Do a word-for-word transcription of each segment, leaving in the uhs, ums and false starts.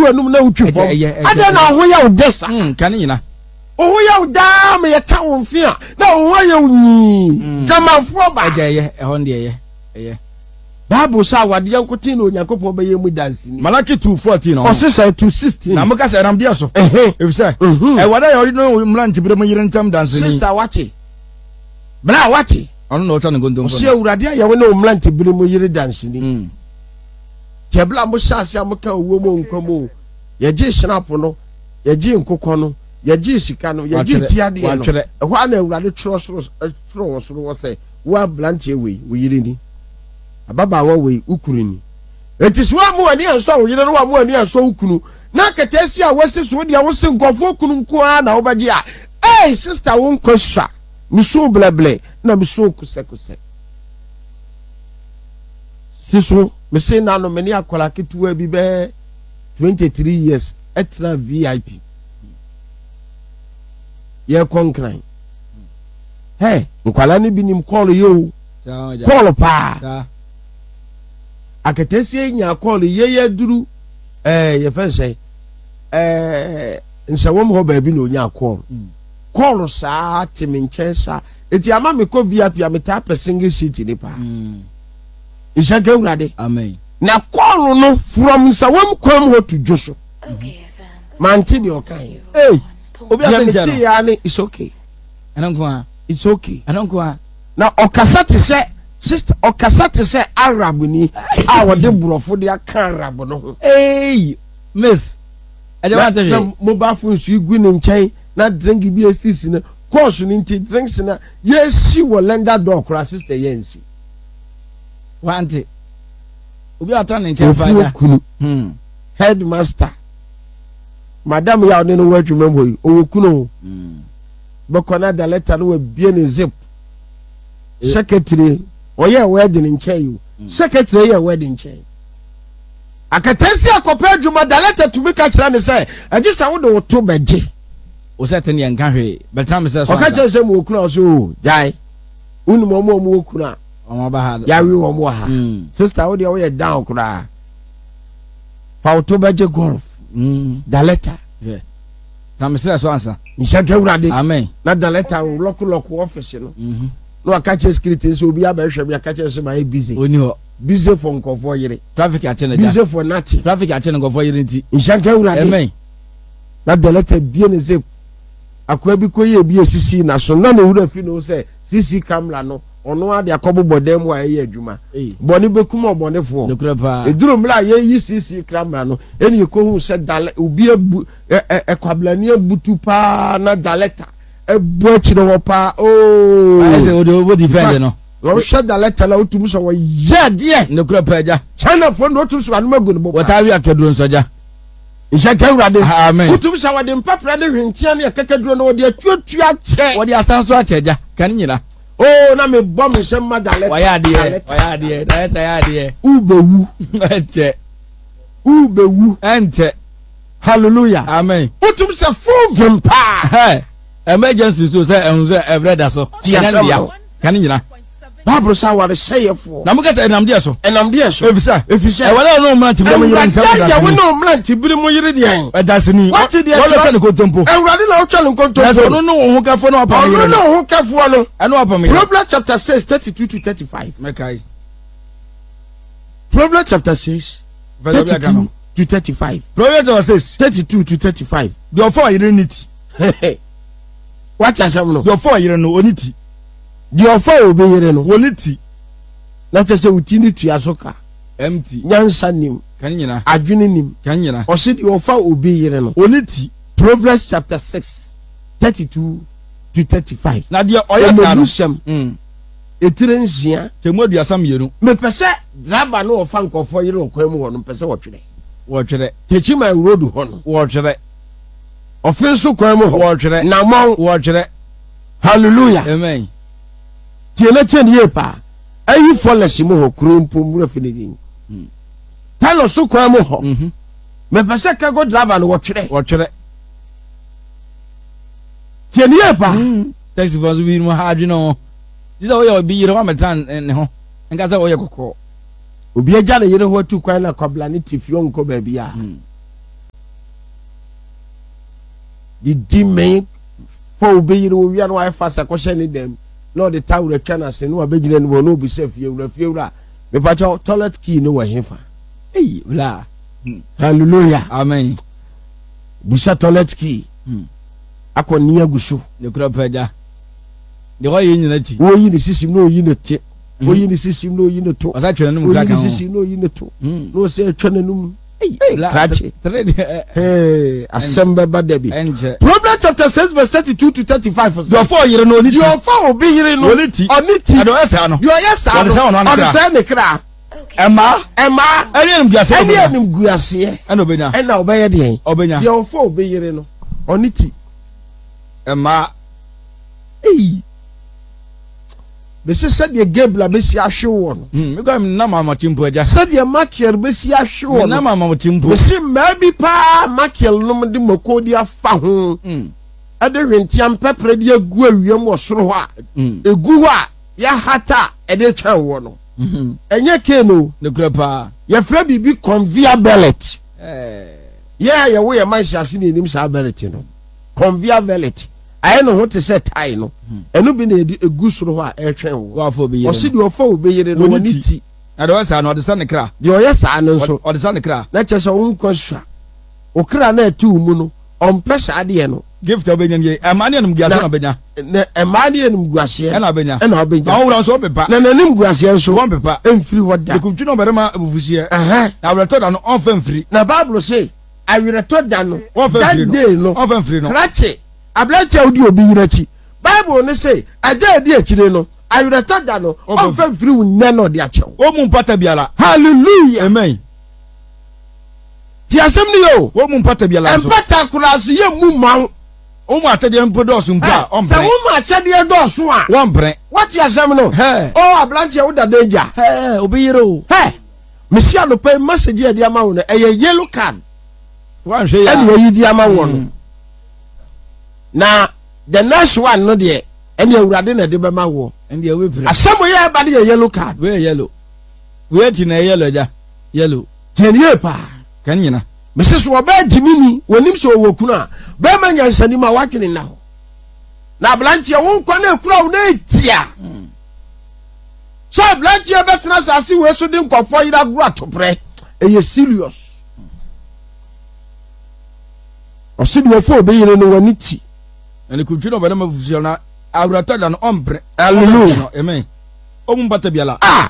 wanum na wutwi fom ada na ho ya udesa mm kan nyina oho ya uda me yeka wo mfia na oho ya unyi kamafo ba eje ye eho nde ye ye Bible say wade yankotin na onyankopon be yemu dance ni Malaki two fourteen no osisa two sixteen na muka say namde so eh if say e wada ya no mlanti bire mo yire ntam dance ni sister wache bra wache ono no tane gondom so awurade ayewo na omlanti bire mo yire dance ni mm kebla mo hyase amka owo mo nkomo ye gi shinapo no ye gi nkokọ no ye gi sika no ye gi tiade no ehwa na awurade tro soro tro soro wo say wa blanti we wo yire ni ababa wa we ukuru ni enti wa mo ani anso wo yire no wa mo ani anso ukunu na katesi a wose so dia wose nkofo ukunu nko a na wo baje a eh sister won kwasha miso bleble na miso kusekuse siso me say na no meni akola ketuwa bi be twenty-three years etra V I P ye konkran hey nkwala ni bi nim call yo call pa akatesi nya call ye ye duru eh ye fe say eh nsawom ho ba bi na onya call call sa timinchesa eti ama me ko V I P ameta per single seat ni pa Ishaka urade. Amen. Na call no from Sawam come ho to Joshua. Okay, fam. Manti di okai. Hey. Obi asenja no. Yani it's okay. Anonko it's okay. Anonko na okasa te se sister okasa te se Arab ni a wode burofo de aka Arab no ho. Hey, miss. I don't want to na mobile phone su igu ni nchen na drink bi asisi na course ni nti drinks na yesi wo lender door kra sister yensi. Wanti obi atani nche faja hmm headmaster madam ya oni no watu membo yi owo kuno hmm bokona da letter no bie ne zip secretary oye wedding nche yi secretary ya wedding nche akatesi akopa adwuma da letter to be catch na say agisa wo do to beje o setani en kan hwe betam say so o ka che say mo kuno so jai unu mo mo mo kuno omo ba ha ya wi wo mo ha sister wo de wo ye down kura fa to beje golf mm da letter yeah tam say so answer nshaka urade amen na da letter lock lock office no mhm no akache security so obi abehwe bi akache so my busy oni ho busy for nkofo yire traffic atene ja busy for nothing traffic atene nkofo yire nti nshaka urade amen na da letter bie ne zip akwa bi koye bi esisi na so na no wura fi no say C C camera no ono ade akobo bodem wa ye adwuma boni bekum obonefo eduro mla ye yi C C camera no eni ko hu se dale obi ebu ekwablani ebutu pa na daleta ebu akire ho pa o ai se odo obo defend no wo she daleta la otum so wo ye de ne kura pa ja china fo no otum so anu magu no bo wata wi akeduro nso ja isha kawrade amen otum so wade mpapra de hwentia ne kakaduro no wode atuatua che wode asanso ache ja kan nyina oh na me bom se madale waya de waya de da ta ya de ubewu eche ubewu ente hallelujah amen otum se full vimpa hey emergency so say ehun say evreda so tiasem kan nyina Bible say what say for na muka ta enamde so enamde so efisa efisa e wala no mlanti bi mo yire ntam da ya wona no mlanti bi mo yire de e da sini wala ta ne kontompo ewrade na o twa ne kontompo na so no ho kafo no apam yire no ho kafo no e no apam yire Proverbs chapter six thirty-two to thirty-five mekai Proverbs chapter six thirty-two to thirty-five Proverbs chapter six thirty-two to thirty-five the four yire niti what asem no the four yire no oniti the offer obi yire no oniti na tese utini tuasoka empty nyansa nim kan nyina adwene nim kan nyina o se the offer obi yire no oniti Proverbs chapter six thirty-two to thirty-five na de oyasa no mm etire nsia temu aduasam yenu me pese driver no ofa nkofo yire okwan mu ho no pese wo twere wo twere techi my road ho no wo twere ofenso kwan mu ho wo twere na mon wo twere hallelujah amen tiele tiele ye pa ayi follow mu ho krompo mu rafinidin mm talo so kwan mu ho mhm me pese ka go driver no wo twere wo twere tiele ye pa taxi for we no ha adwino Disa oya obi yire wa metan ne ho nka se oya kokko obi agya ne yire ho atu kwan na kwabla ne tifio nko ba bia the demon for obeying we are no fast a question them no the tower the channel say no abegina no no be safe you na fiura me pa toilet key no wa hefa eh la hallelujah amen busa toilet key akoni aguso ne kura paja de ho yin nyina chi wo yi ni sisim no yi ne te wo yi ni sisim no yi ne to asa twena num kra kan wo yi ni sisim no yi ne to no say twena num eh krache trade eh assemble badabi Proverbs chapter six verse thirty-two to thirty-five your four yire no oniti your four obi yire no oniti oniti ado esa no your yes ado ado ne kra ema ema eni enum guase eni enum guase e na obenya e na obeye de obenya your four obi yire no oniti ema eh bese said ye gebla besi ahwe wo no hmm me go na mama timpo aja said ye makiel besi ahwe wo na mama timpo bese maybe pa makiel no de makodi afa ho hmm ade hwentiam pepre de agu awiem wo soro ho a egu a ya hata ede twa wo no mhm enye ke no ne kura pa ye fra bibi conveyor belt eh yeah ye wo ye man hyase ne nim sa belt no conveyor belt aye no ho te se tai no enu bi na egu soro ho a etwen wo wa fo be yire o si de o fo be yire no woni ti ado esa no de sa ne kra de o ye sa no so o de sa ne kra na che so won kwasua o kra na atu mu no on pesa de no gift obenya ye amane enum guase na obenya na emane enum guase e na obenya e na obenya ma wura so pepa na nanim guase so won pepa emfiri hoda ekuntwi no berema abufusie aha na wura da no on fa mfiri na bible say awireto da no on fa mfiri no on fa mfiri no krache ablache odi obi yirachi bible ne say aja edi akire no awireto da no on fa mfiri wunne no de achew o mu mpata biala hallelujah amen ti asem ni yo o mu mpata biala so empata kurasu ye mu mawo o mu atade mpo do so mpa on bre se wo mu atade do so a won bre what ya asem no he o ablache wo da danger he obi yire o he mesia no pay message e di ama wo na eye yellow card wan hwe ya e ye di ama wo no na the next one no de ene awurade na de be ma wo ndi e we pira asemo ye ba de yellow card we yellow we ti na yellow ja yellow tenie pa kan nyina Missus Wabe Jimini wonim so wo kuna be ma nyansani ma watwene na ho na blanche wo nkwa na ekura wo na etia so blanche be tena sase we so de nkofo yira gro atopre eye serious o se do fo be yire no wani ti ene kuntwi no berema abufusie na awurata da no on bre hallelujah amen o mu mpata biala ah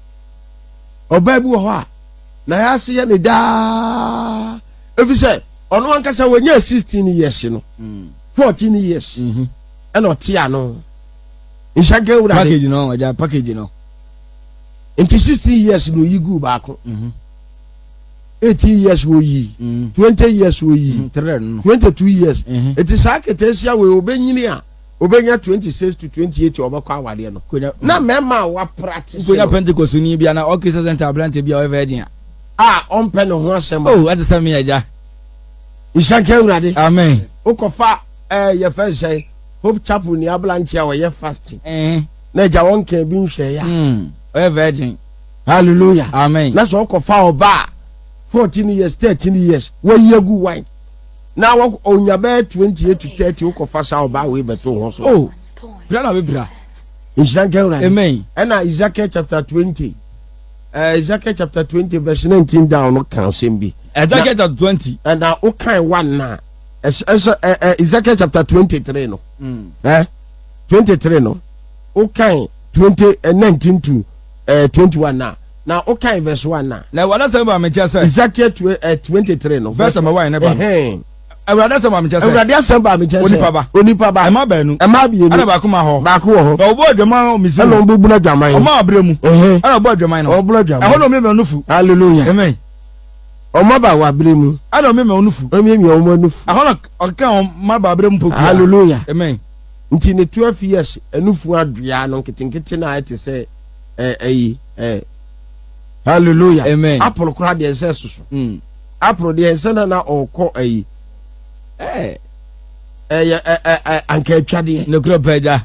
oba bi wo ho a na ya se ye ne da efise ono ankasa wanya sixteen years no fourteen years mhm e no tia no inshaga ura package no aja package no into sixteen years no yigu baako mhm eighteen years wo yi twenty years wo yi twenty-two years it is aketesia we obenyini a obenya twenty-six to twenty-eight obakwa awade no na mema wa practice konya pentecost ni bia na okisa center ablante bia o virgin ah on pen ho asem oh at the me aja inshanka urade amen okofa eh ye fa say hope chapel ni ablante a we ye fasting eh na ja won kan bi nhwe ya mm o virgin hallelujah amen na so okofa oba fourteen years thirteen years wo yegu wine na wo onya be twenty-eight to thirty okofa sa oba we beto ho so oh bra na we bra inshanka urade amen na Ezekiel chapter twenty uh, Ezekiel chapter twenty verse nineteen down no kan sembi Ezekiel chapter twenty and na o kan one na Ezekiel chapter twenty-three no mm eh twenty-three no o kan twenty nineteen to uh, twenty-one na na o kan verse one na na wala say ba me tia say Ezekiel twenty-three no verse number one na ba eh awurade say ba me tia say awurade say ba me tia say onipa ba onipa ba e ma ba nu e ma bi nu ana ba kuma ho ba ko ho ba obo adwaman o misi e no bo buna dwaman o ma abremu eh ana obo adwaman no o buna dwaman e ho no me me onufu hallelujah amen o ma ba wa abremu ana me me onufu o me me o mo onufu a ho no o kan ma ba abremu poku hallelujah amen nti ne twelve years enufu adua no nketinketi na ate se eh eh eh hallelujah amen apple kura de ense susu mm apple de ense na na okọ eh eh eh eh anka atwade ne kura paja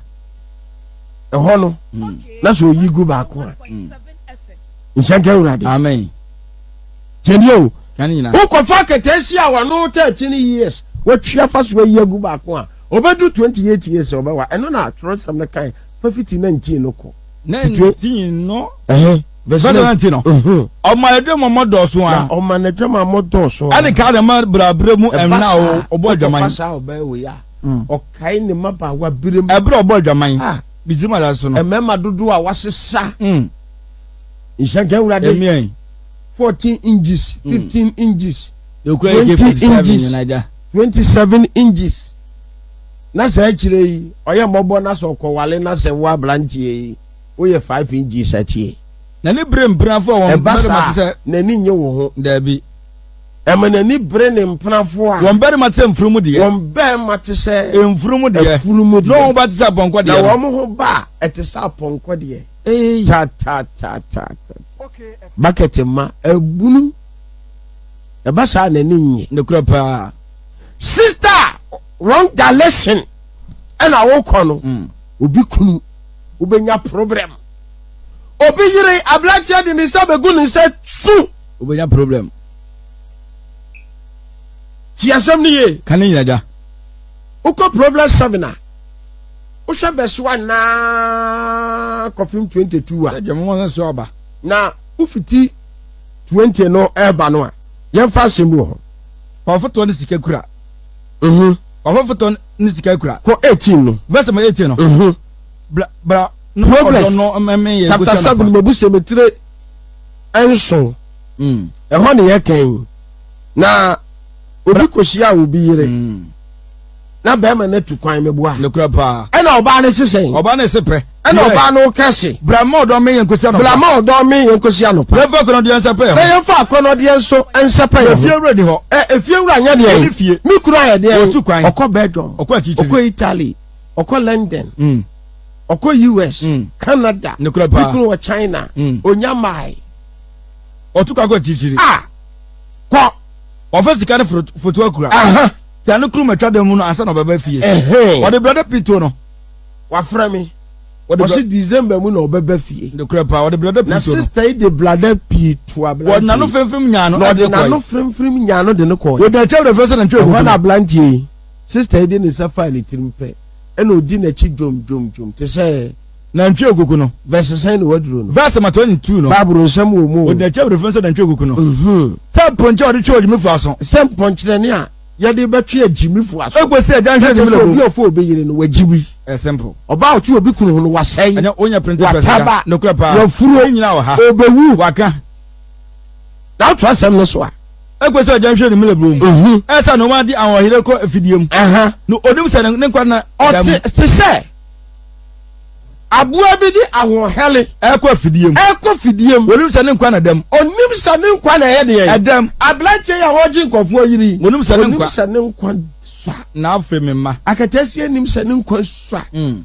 e ho no na so yigu ba ko nshanka urade amen jendio kan nyina ukofa ketesi a wano thirteen years what you have first way you go back one. Over do twenty-eight years over what? And no, trust some the kind fifty nineteen no ko. nineteen no. Eh. Verse nineteen no. Mhm. O my dream mo doso a. O my dream mo doso. Ani ka de ma bra bra mu em na o obo adwaman. Pasa oba we ya. O kai ne maba wa birem. E bra obo adwaman. Ah. Bizima da so no. E mema dodo a wasesa. Mm. Ishanke urade. Emian. fourteen inches, fifteen inches. twenty inches. twenty-seven inches. Na sa chire yi, oye mobo na so kwale na se wa branchie yi. Oye five inches atie. Na ni brem brafo won berima se na ni nye wo ho da bi. E ma na ni bre ne mprafo a. Won berima te mfurumu de. Won berima te se mfurumu de. Mfurumu de. No ba te sa ponko de. Na wo mo ho ba e te sa ponko de. Eh ta ta ta ta. Okay. Bucket ma ebunu. E ba sa na ni nye. Ne kura pa. Sister, wrong direction. And I walk on. Mm. Obi kunu. Ubenya problem. Obi yire ablacha di ni sabe gunu se su. Ubenya problem. Ti asem ni ye. Kan yin aja. Uko problem seven. O hwe beswa na copim twenty-two a. Je mo so oba. Na ufiti twenty no eba no a. Yen fa sembu ho. Pa foto ni sika kura. Mhm. Pa foto ni sika kura. Ko eighteen no. Verse eighteen no. Mhm. Bra bra no no me ye chapter seven mebu semetire enso. Mm. E ho ne ye kan. Na obi kosia obi yire. Mm. Na be ma na tu kwan mebua. Le kura pa. E na oba ne sesen. Oba ne sepe. E na oba no kase. Bra ma odo me ye nkosia no. Bra ma odo me ye nkosia no. Le fa kono de ensepe. Le ye fa kono de enso ensepe. E fie wura di ho. E fie wura nya de. Mi kura ya de. O tu kwan. Okọ Belgium. Okọ achichiri. Okọ Italy. Okọ London. Mm. Okọ U S. Mm. Canada. Ne kura pa. Mi kura China. Mm. Onyamai. O tu ka go achichiri. Ah. Ko. O fa sika ne foto akura. Aha. Ya no kru metwa dem no ansa no baba fie. Eh. O de brother Pito no. Wa fra me. O de December mu no baba fie. De kra pa o de brother Pito no. Na sister e de brother Pito abla. O na no femfem nya no. O de na no femfem nya no de no ko. O de che de first na ntwe ko. Na blantie. Sister e de ne safa ni tirimpe. E na odi na chi dwom dwom dwom. Te se na ntwe okuku no. Verse nine no waduro no. Verse twenty-two no. Bible nsam wo mu. O de che de first na ntwe okuku no. Mhm. Sa ponche o de che ojimefu aso. Sem ponche ne a ya de betwe ajimefu aso. Egbo se ajan hwe de mele obi ofo obeyire no wajibi. Eh simple. Oba otu obi kunu no wasai. Anya onya printed person. No kra pa. Wa furo nyina wo ha. Obewu waka. Na otu asem no so a. Egbo se ajan hwe de mele bro. Mhm. Esa no ma di awon hire ko afidiem. Aha. No odim se ne kwa na o se se abua bi di awon hele e ko afidiem. E ko fidiem. Odim se ne kwa na dem. Onim se ne kwa na ye de ye. Edem. Ablache ya hoji nkofo yiri. Onim se ne kwa. Onim se ne kwa swa. Na afa me ma. Akatasi anim se ne kwa swa. Mm.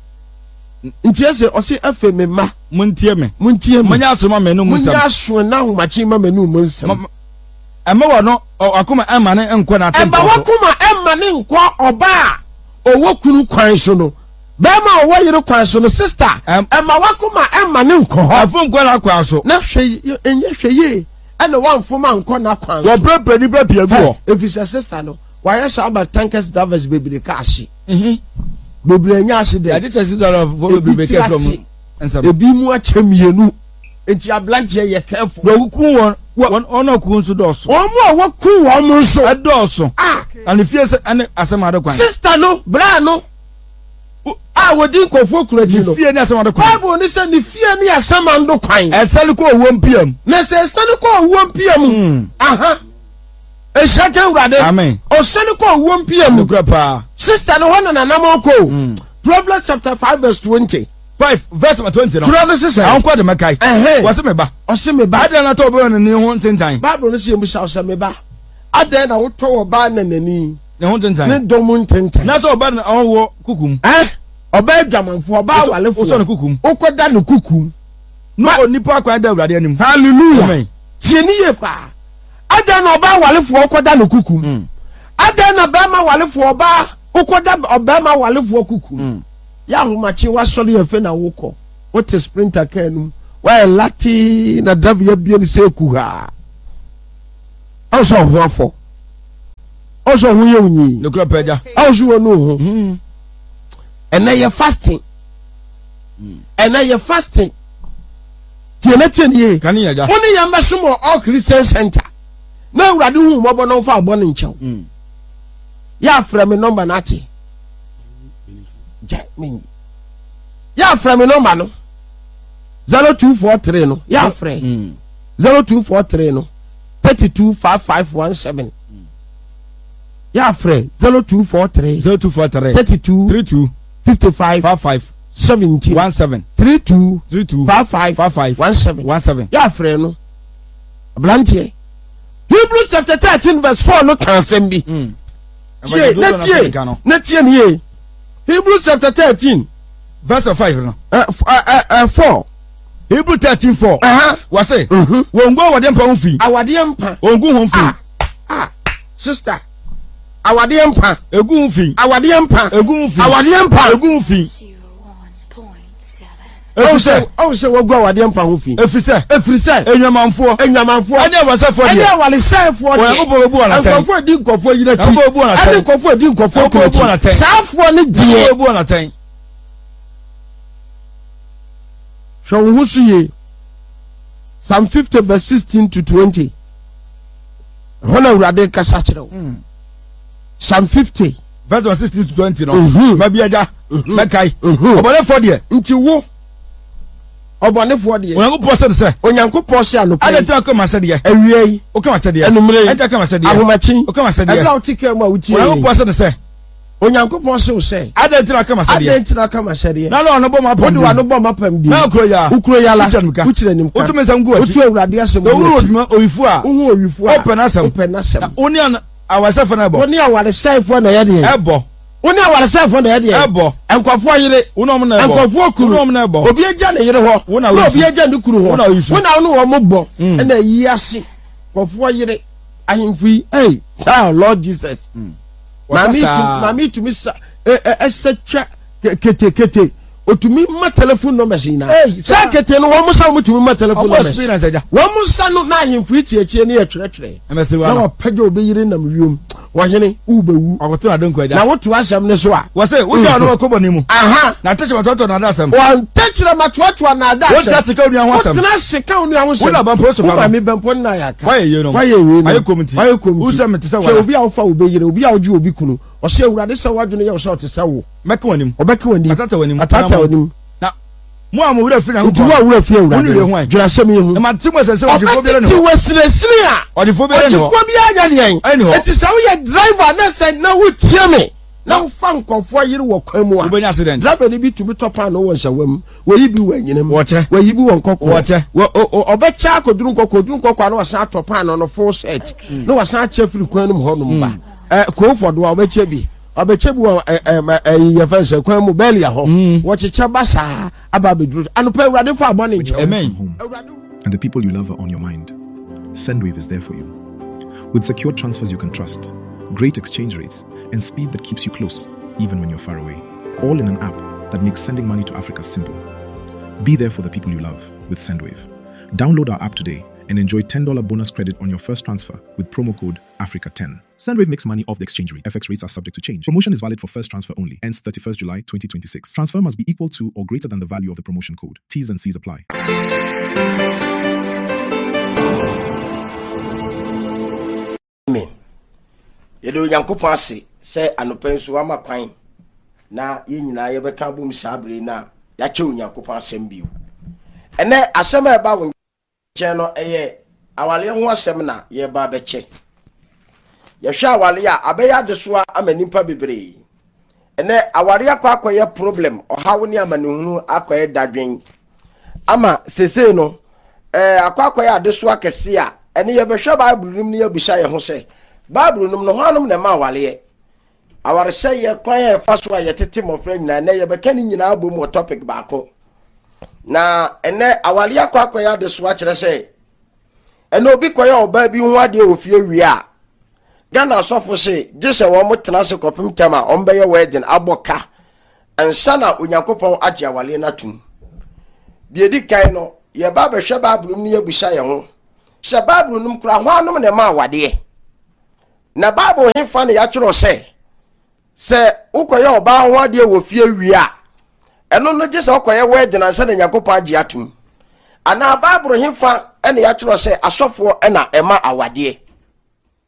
Nti ese o se afa me ma. Muntie me. Muntie me. Manya asoma me no musam. Munya aso na homachi ma me no musam. Ema wo no akoma ema ne nkwa na tempo. Eba wakoma ema ne nkwa oba owo kunu kwan so no. Bema owo yire kwan so no sister. Ema wakoma ema ne nkwa ho. Afo nkwa na kwan so. Na hwe enye hwe ye. Ana wanfoma nkwa na kwan so. Wo brepre ni bra piagu ho. Efisa sister no. Why so about tankers davers baby ka ahye. Mhm. Baby anya ahye de. Ade tesi dollar for baby ke from. Ebi mu achamienu. Enti ablanche ye careful. Wo ku won won ono ku nso doso. Omo wo ku wo mo nso. E doso. Ah. And if you say ane asema de kwan. Sister no, bra no. Ah, we din kofo kuraji no. Fie ni asema de kwan. Bible ni say ni fie ni asema ndo kwan. Esali ko owom pm. Na say esali ko owom pm. Aha. E shake urade. Amen. O sali ko owom pm. Nukra pa. Sister no hono na namoko. Proverbs chapter five verse twenty. five verse twenty no. Tura se say. An kwa de makai. Eh. Wase me ba. O se me ba. Adan na to bo na ni ho ntentan. Bible no say mu sha o se me ba. Adan na wo to wo ba na nani. Ne ho ntentan. Ne dom ntentan. Na so ba na wo kukum. Eh? Oba adwamanfo oba walefo. O so na kukum. Ukoda no kukum. No onipa akwa da urade anim. Hallelujah. Amen. Tieni ye pa. Adan na oba walefo ukoda no kukum. Mm. Adan na ba ma walefo oba ukoda oba ma walefo kukum. Mm. Ya humachi wasori efe na woko. What a sprinter kenum. Wa lati na dav ya bia ni se ku ha. Also ho afọ. also hu ye unyi no kura peja also wonu ho ene ye fasting ene ye fasting tie na tie nie kan ye ja oni ye mbesomo all Christian center na awurade hu mo bo no fa abo ne nchew ya fra me number na ati ja me ya fra me number no zero two four three no ya fra zero two four three no three two five five one seven ya fra zero two four three zero two four three three two three two five five five five seventy one seven three two three two five five five five one seven one seven ya fra no blantie Hebrews chapter thirteen verse four no kan sem bi tie na tie na tie nie Hebrews chapter thirteen verse five no uh, uh, uh, four Hebrew thirteen four aha wa say wongo awade mpa mfi awade mpa wongo ho mfi ah sister awade mpa egu mfi awade mpa egu mfi awade mpa egu mfi o se o se wogu awade mpa ho fi efise efise enyamanfo enyamanfo ade awasefo de ade awalesefo de wo bo bu ona tan nkofo di nkofo yira ti wo bu ona tan ade nkofo di nkofo ko bu ona tan saafo ne die wo bu ona tan so wo su ye Psalm fifty verse sixteen to twenty hona urade kasa kire wo Psalm fifty verse sixteen to twenty no Mhm. ma biaja mekai Mhm. obonefo de nti wo obonefo de onyankopɔ sɛ sɛ onyankopɔ se anopa ade tra kama sɛ de awie yi o kama sɛ de enumre ade kama sɛ de ahomachi o kama sɛ de ebla utika mu awutie onyankopɔ sɛ sɛ onyankopɔ se wo se ade tra kama sɛ de ade ntina kama se de na na ɔno bɔ ma pɔ wode wa no bɔ mapam di na okro ya ukuro ya la Ukyerɛ ukire nim ka wotumi nsɛm gu otu akyi awurade asem na wonu oduma oyifu a uhu owifu a open asɛm open asem na oni an awasɛfo na ɛbɔ woni aware saifo na yede ɛbɔ woni aware saifo na yede ɛbɔ enkofo yire wonom na ɛbɔ enkofo kuru wonom na ɛbɔ obi agya ne yire ho Wona na oyifu. obi agya ne kuru ho Wona oyifu. wona wono wo mo bɔ Mm. na yi ase kofo yire ahemfo yi hey ah Lord Jesus mami tu mami tu mi sa esetwa kete kete otumi ma telephone numbers ina Hey, sa kete no wo mo sa mo tumi ma telephone ɔbɔ numbers experience agya wo mo sa no na ahemfo yi tiatie ne yɛtwerɛtwerɛ ɛmɛsɛ na wa wo pagya obeyire nam wiom wɔhene ubewu ɔkɔto na donko agya na wotu asɛm ne so a wɔsɛ wogya ɔno wɔkɔbɔ ne mu aha na tɛkyɛ wɔtɔtɔ na ada asɛm wɔntakyerɛ matoatoa na ada wogya sika onua ho asɛm wotena sika onua ho wona bampo so wo kwa me bampo na yaka wayɛ yie no wayɛ yie no ayɛ komiti wayɛ komiti wosɛ mete sɛ hwɛ wala obi a wofa obeyire obi a wogye obi kunu ɔsɛ awurade sɛ wadwene yɛ wo sɛ ɔte sɛ wo mɛka w'anim ɔbɛka w'anim atata w'anim atata w'anim na mo a mo wura firi nti wo a wura fie Wone wie ho awurade a? dwena asɛm yi ho na mate mo sɛ sɛ ɔdifo bi ne ɔbɛtete ho wɔ sinesini a ɔdifo bi ne ho ɔgyefo bi anya neɛn Ɛne hɔ. ɛti sɛ woyɛ driver na sɛ na wotie me na wofa nkɔfoɔ yere wɔ kwan mu a wobɛnya accident driver no bi tumi tɔ paa no wɔ nsɛwam wɔyi bi wɔ anyinam wɔkyɛ wɔyi bi wɔ nkɔkɔ Wɔkyɛ. Wɔ- o- o- ɔbɛkyɛ akɔduru nkɔkɔ oduru nkɔkɔ a na wɔsan atɔ paa no no full set na wɔsan akyɛ firi kwan no mu hɔ nom ba ɛ koofɔ do a ɔbɛkyɛ bi ɔbɛkyɛ bi wɔ ɛ ɛ ɛyi yɛfɛ nsɛ kwan mu bɛɛlia hɔ Mm. wɔkyekyɛ ba saa aba abɛduru anɔpɛ awurade fa abɔ ne With your nkyɛn ends Amen. from home awurade and the people you love are on your mind, Sendwave is there for you. With secure transfers you can trust, great exchange rates, and speed that keeps you close, even when you're far away. All in an app that makes sending money to Africa simple. Be there for the people you love with Sendwave. Download our app today and enjoy ten dollars bonus credit on your first transfer with promo code Africa ten. Sendwave makes money off the exchange rate. F X rates are subject to change. Promotion is valid for first transfer only. Ends thirty-first of July twenty twenty-six. Transfer must be equal to or greater than the value of the promotion code. T's and C's apply. Amen. Yɛde onyankopɔn ase sɛ anɔpɛ nso wama kwan na yɛn nyinaa yɛbɛka bom saa bere na yɛakyɛ onyankopɔn asɛm bio. Ɛnɛ asɛm a ɛba wo nkyɛn no ɛyɛ awaleɛ ho asɛm na yɛba bɛkyɛ. Yɛhwɛ awaleɛ a abɛyɛ adesoa ama nipa bebree. Ɛnɛ awaleɛ akɔ akɔyɛ problem ɔhaw ne amanehunu akɔyɛ dadwen ama sesei no ɛɛ akɔ akɔyɛ adesoa kɛse a ɛne yɛbɛhwɛ Bible nim ne yɛbisa yɛ ho sɛ Bible nim no hɔnom na ma awaleɛ awarehyɛ yɛ kwan yɛ fa so a yɛtete mmɔfra nyinaa na yɛbɛka ne nyinaa bom wɔ topic baako na ɛnɛ awaleɛ akɔ akɔyɛ adesoa kyerɛ sɛ ɛnɛ obi kɔyɛ ɔbaa bi ho adeɛ wɔ fie wie a Ghana asɔfo se gye sɛ wɔn mo tena se kɔpem tam a wɔn bɛyɛ wedding abɔ ka ansa na Onyankopɔn agye awaleɛ no atum deɛ di kan no yɛba bɛhwɛ Bible nim ne yɛbisa yɛ ho sɛ Bible nim kora ho anom na ma awadeɛ na Bible hefa ne ya kyerɛ sɛ sɛ ukoye oba ho ade wo fie wi a eno no gye sɛ ukoye wedding ansa na Nyankopɔn agye atum ana Bible hefa ene ya kyerɛ sɛ asɔfo ena ema awade